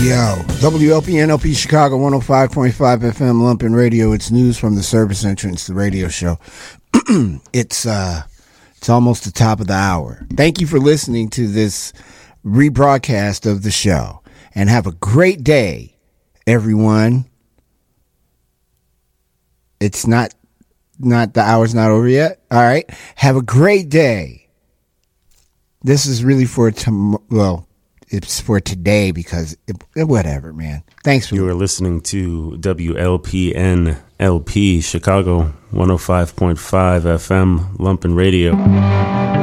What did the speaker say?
Yo, WLPNLP Chicago 105.5 FM Lumpin' Radio. It's news from the service entrance, the radio show. It's almost the top of the hour. Thank you for listening to this rebroadcast of the show. And have a great day, everyone. It's not the hour's not over yet. All right. Have a great day. This is really for well, it's for today because whatever, man. Thanks for you are listening to WLPN LP Chicago 105.5 FM Lumpin' Radio.